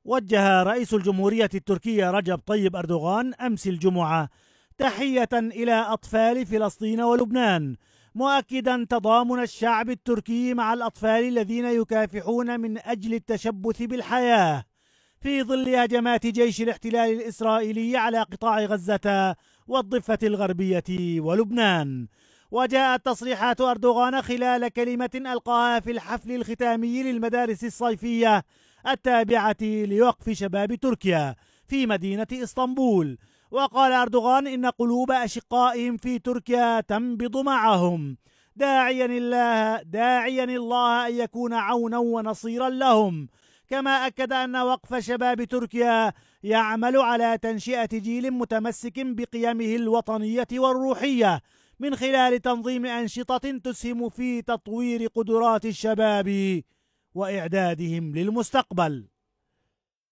وجه رئيس الجمهورية التركية رجب طيب أردوغان أمس الجمعة تحية إلى أطفال فلسطين ولبنان، مؤكدا تضامن الشعب التركي مع الأطفال الذين يكافحون من أجل التشبث بالحياة في ظل هجمات جيش الاحتلال الإسرائيلي على قطاع غزة والضفة الغربية ولبنان. وجاءت تصريحات أردوغان خلال كلمة ألقاها في الحفل الختامي للمدارس الصيفية التابعة لوقف شباب تركيا في مدينة إسطنبول. وقال أردوغان إن قلوب أشقائهم في تركيا تنبض معهم، داعيا الله أن يكون عونا ونصيرا لهم. كما أكد أن وقف شباب تركيا يعمل على تنشئة جيل متمسك بقيمه الوطنية والروحية من خلال تنظيم أنشطة تسهم في تطوير قدرات الشباب وإعدادهم للمستقبل.